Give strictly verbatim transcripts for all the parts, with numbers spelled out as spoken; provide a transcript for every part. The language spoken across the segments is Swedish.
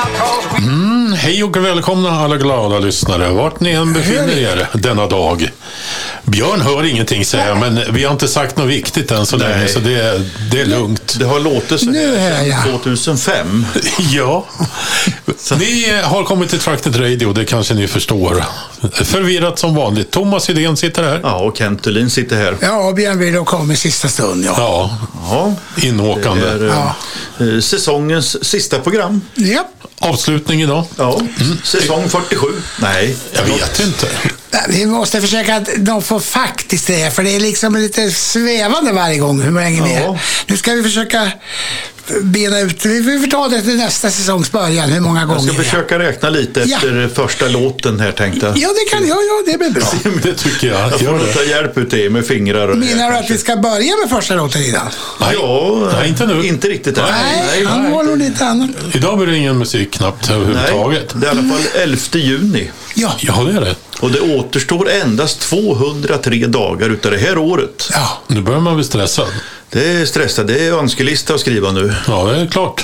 Mm, hej och välkomna alla glada lyssnare, vart ni än befinner er denna dag. Björn hör ingenting säga, men vi har inte sagt något viktigt än så Nej. länge, så det, det är lugnt. Det har låtit så här sedan tjugohundrafem. Ja, ni har kommit till Tracted Radio, det kanske ni förstår. Förvirrat som vanligt. Thomas Idén sitter här. Ja, och Kent Thulin sitter här. Ja, och Björn Willow kommer i sista stund, ja. Ja, Ja, inåkande. det är Ja. eh, säsongens sista program. Ja. Avslutning idag. Ja, säsong fyrtiosju. Nej, Jag vet inte. Vi måste försöka att de får faktiskt det, för det är liksom lite svävande varje gång hur länge vi Ja. är. Nu ska vi försöka bena ut, vi får ta det till nästa säsongs början, hur många jag gånger ska det är. försöka räkna lite Ja. efter första låten här, tänkte jag. Ja, det kan jag, ja, det blir bra. Det tycker jag. Jag får Gör nog det. ta hjälp ut det med fingrar. Och Menar du att vi ska börja med första låten idag? Nej, Ja, nej, inte nu. Inte riktigt än. Nej, han var nog lite annat. Idag blir det ingen musik knappt överhuvudtaget. Nej, det är i alla fall elfte juni. Ja, Ja, det är det. Och det återstår endast tvåhundratre dagar utav det här året. ja. Nu börjar man bli stressad. Det är stressat. Det är önskelista att skriva nu. Ja, det är klart.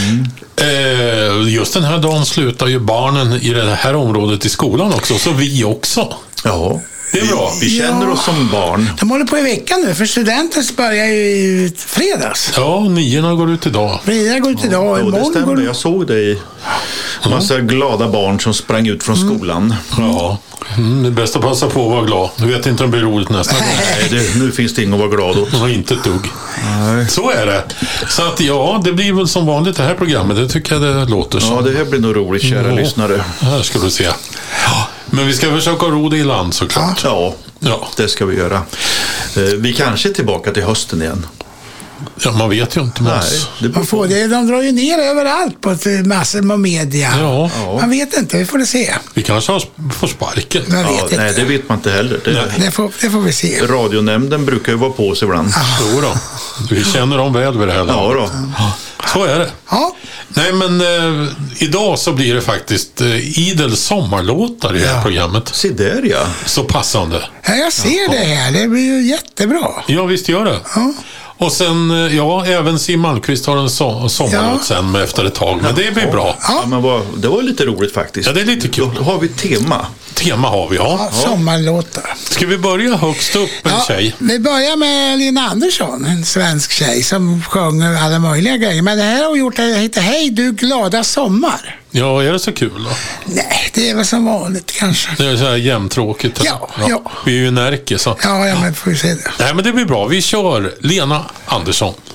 Eh, just den här dagen slutar ju barnen i det här området i skolan också, så vi också. Ja, Det är bra. vi känner Ja. oss som barn. De håller på i veckan nu, för studenten börjar ju i fredags. Ja, niorna går ut idag. Fredag går ut idag och Jo, det imorgon går stämmer. Jag såg det i massa glada barn som sprang ut från skolan. Ja, mm, det är bäst att passa på att vara glad. Du vet inte om det blir roligt nästa gång. Nej, det, nu finns det inget att vara glad åt. Ja, inte ett dugg. Nej. Så är det. Så att ja, det blir väl som vanligt det här programmet. Det tycker jag det låter som. Ja, det här blir nog roligt, kära Ja. lyssnare. Här ska du se. Ja, men vi ska försöka ro det i land såklart. Ja, Ja. det ska vi göra. Eh, Vi kanske är tillbaka till hösten igen. Ja, man vet ju inte. Nej, Mats. det beror Man får på. det, de drar ju ner överallt på massor med media. Ja, Man vet inte, vi får det se. vi kanske har, får sparken. Man vet Ja, inte. nej, det vet man inte heller. Det, Det får, det får vi se. radionämnden brukar ju vara på sig ibland. Jo då. Vi känner dem väl vid det här Ja, laget. då. Så är det. Ja, Nej, men eh, idag så blir det faktiskt eh, idel sommarlåtar i det här Ja. programmet. Se där, ja. Så passande. ja, jag ser det här. Det blir ju jättebra. Ja, visst gör det. Ja. Och sen, eh, ja, även Siw Malmkvist har en so- sommarlåt Ja. sen med efter ett tag. Men det blir bra. Ja, men vad, det var lite roligt faktiskt. Ja, det är lite kul. Då har vi ett tema. Tema har vi, ja. Ja, sommarlåtar. Ska vi börja högst upp en Ja, tjej? vi börjar med Lina Andersson, en svensk tjej som sjunger alla möjliga grejer. Men det här har hon gjort, det heter Hej du glada sommar. Ja, är det så kul då? Nej, det är väl som vanligt kanske. Det är så här jämntråkigt. eller? Ja, ja. Vi är ju Närke så. Ja, ja, men får vi se det. Nej, men det blir bra. Vi kör Lena Andersson.